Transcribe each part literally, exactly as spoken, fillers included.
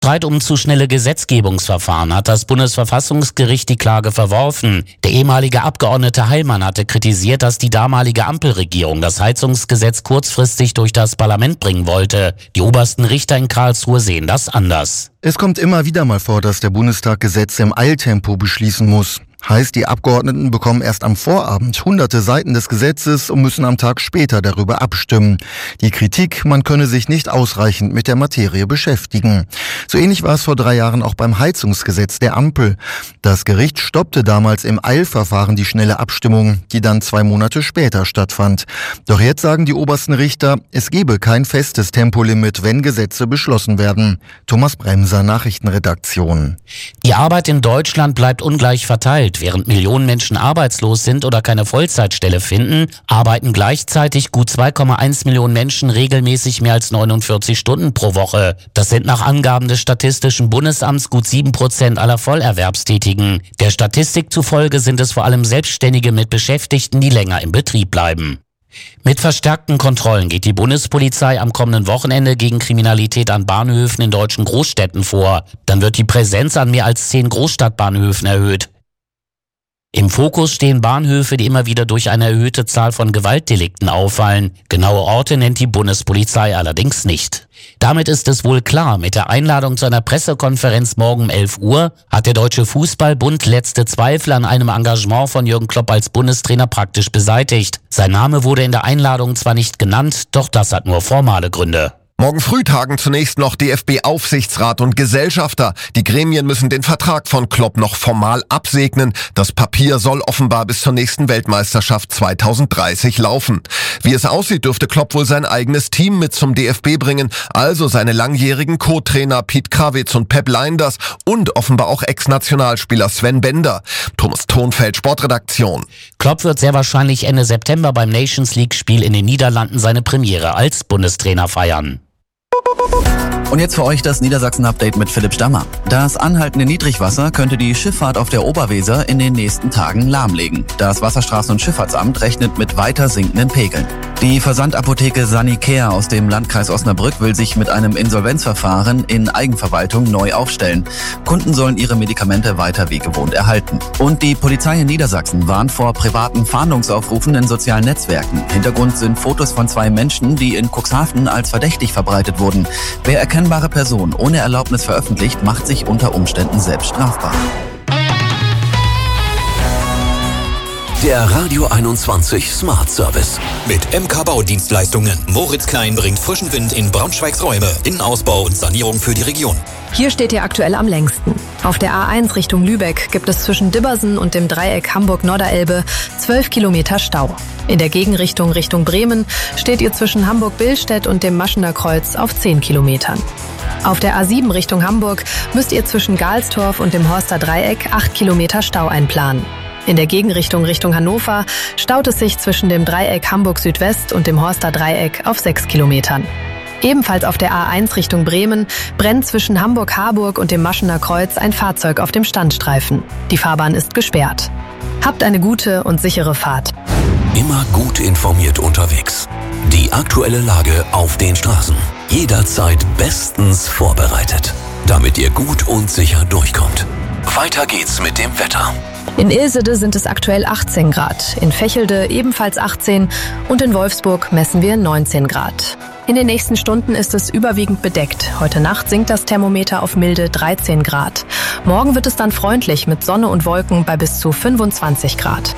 Streit um zu schnelle Gesetzgebungsverfahren hat das Bundesverfassungsgericht die Klage verworfen. Der ehemalige Abgeordnete Heilmann hatte kritisiert, dass die damalige Ampelregierung das Heizungsgesetz kurzfristig durch das Parlament bringen wollte. Die obersten Richter in Karlsruhe sehen das anders. Es kommt immer wieder mal vor, dass der Bundestag Gesetze im Eiltempo beschließen muss. Heißt, die Abgeordneten bekommen erst am Vorabend hunderte Seiten des Gesetzes und müssen am Tag später darüber abstimmen. Die Kritik, man könne sich nicht ausreichend mit der Materie beschäftigen. So ähnlich war es vor drei Jahren auch beim Heizungsgesetz der Ampel. Das Gericht stoppte damals im Eilverfahren die schnelle Abstimmung, die dann zwei Monate später stattfand. Doch jetzt sagen die obersten Richter, es gebe kein festes Tempolimit, wenn Gesetze beschlossen werden. Thomas Bremser, Nachrichtenredaktion. Die Arbeit in Deutschland bleibt ungleich verteilt. Während Millionen Menschen arbeitslos sind oder keine Vollzeitstelle finden, arbeiten gleichzeitig gut zwei Komma eins Millionen Menschen regelmäßig mehr als neunundvierzig Stunden pro Woche. Das sind nach Angaben des Statistischen Bundesamts gut sieben Prozent aller Vollerwerbstätigen. Der Statistik zufolge sind es vor allem Selbstständige mit Beschäftigten, die länger im Betrieb bleiben. Mit verstärkten Kontrollen geht die Bundespolizei am kommenden Wochenende gegen Kriminalität an Bahnhöfen in deutschen Großstädten vor. Dann wird die Präsenz an mehr als zehn Großstadtbahnhöfen erhöht. Im Fokus stehen Bahnhöfe, die immer wieder durch eine erhöhte Zahl von Gewaltdelikten auffallen. Genaue Orte nennt die Bundespolizei allerdings nicht. Damit ist es wohl klar, mit der Einladung zu einer Pressekonferenz morgen um elf Uhr hat der Deutsche Fußballbund letzte Zweifel an einem Engagement von Jürgen Klopp als Bundestrainer praktisch beseitigt. Sein Name wurde in der Einladung zwar nicht genannt, doch das hat nur formale Gründe. Morgen früh tagen zunächst noch D F B-Aufsichtsrat und Gesellschafter. Die Gremien müssen den Vertrag von Klopp noch formal absegnen. Das Papier soll offenbar bis zur nächsten Weltmeisterschaft zweitausenddreißig laufen. Wie es aussieht, dürfte Klopp wohl sein eigenes Team mit zum D F B bringen, also seine langjährigen Co-Trainer Pete Krawitz und Pep Lijnders und offenbar auch Ex-Nationalspieler Sven Bender. Thomas Thonfeld, Sportredaktion. Klopp wird sehr wahrscheinlich Ende September beim Nations League-Spiel in den Niederlanden seine Premiere als Bundestrainer feiern. Und jetzt für euch das Niedersachsen-Update mit Philipp Stammer. Das anhaltende Niedrigwasser könnte die Schifffahrt auf der Oberweser in den nächsten Tagen lahmlegen. Das Wasserstraßen- und Schifffahrtsamt rechnet mit weiter sinkenden Pegeln. Die Versandapotheke Sanicare aus dem Landkreis Osnabrück will sich mit einem Insolvenzverfahren in Eigenverwaltung neu aufstellen. Kunden sollen ihre Medikamente weiter wie gewohnt erhalten. Und die Polizei in Niedersachsen warnt vor privaten Fahndungsaufrufen in sozialen Netzwerken. Hintergrund sind Fotos von zwei Menschen, die in Cuxhaven als verdächtig verbreitet wurden. Wer erkennbare Person ohne Erlaubnis veröffentlicht, macht sich unter Umständen selbst strafbar. Der Radio einundzwanzig Smart Service. Mit M K Baudienstleistungen. Moritz Klein bringt frischen Wind in Braunschweigs Räume. Innenausbau und Sanierung für die Region. Hier steht ihr aktuell am längsten. Auf der A eins Richtung Lübeck gibt es zwischen Dibbersen und dem Dreieck Hamburg-Norderelbe zwölf Kilometer Stau. In der Gegenrichtung Richtung Bremen steht ihr zwischen Hamburg-Billstedt und dem Maschener Kreuz auf zehn Kilometern. Auf der A sieben Richtung Hamburg müsst ihr zwischen Galstorf und dem Horster Dreieck acht Kilometer Stau einplanen. In der Gegenrichtung Richtung Hannover staut es sich zwischen dem Dreieck Hamburg Südwest und dem Horster Dreieck auf sechs Kilometern. Ebenfalls auf der A eins Richtung Bremen brennt zwischen Hamburg-Harburg und dem Maschener Kreuz ein Fahrzeug auf dem Standstreifen. Die Fahrbahn ist gesperrt. Habt eine gute und sichere Fahrt. Immer gut informiert unterwegs. Die aktuelle Lage auf den Straßen. Jederzeit bestens vorbereitet, damit ihr gut und sicher durchkommt. Weiter geht's mit dem Wetter. In Ilsede sind es aktuell achtzehn Grad, in Vechelde ebenfalls achtzehn und in Wolfsburg messen wir neunzehn Grad. In den nächsten Stunden ist es überwiegend bedeckt. Heute Nacht sinkt das Thermometer auf milde dreizehn Grad. Morgen wird es dann freundlich mit Sonne und Wolken bei bis zu fünfundzwanzig Grad.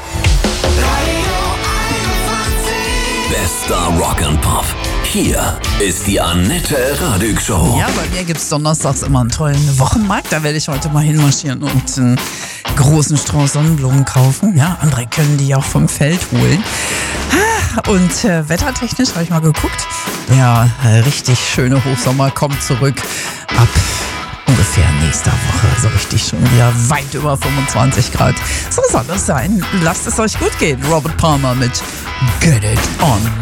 Bester Rock and Pop. Hier ist die Annette Radig Show. Ja, bei mir gibt es donnerstags immer einen tollen Wochenmarkt. Da werde ich heute mal hinmarschieren und einen großen Strauß Sonnenblumen kaufen. Ja, andere können die auch vom Feld holen. Und äh, wettertechnisch habe ich mal geguckt. Ja, richtig schöne Hochsommer kommt zurück ab ungefähr nächster Woche. So richtig schon wieder weit über fünfundzwanzig Grad. So soll das sein. Lasst es euch gut gehen. Robert Palmer mit Get It On.